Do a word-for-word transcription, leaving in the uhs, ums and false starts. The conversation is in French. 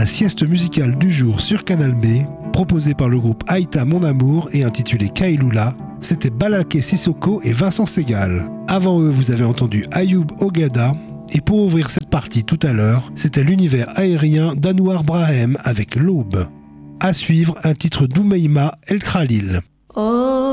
la sieste musicale du jour sur Canal B, proposée par le groupe Aïta Mon Amour et intitulée Kailula. C'était Balaké Sissoko et Vincent Segal. Avant eux, vous avez entendu Ayoub Ogada. Et pour ouvrir cette partie tout à l'heure, c'était l'univers aérien d'Anouar Brahem avec L'Aube. À suivre, un titre d'Oumeima El Khalil. Oh.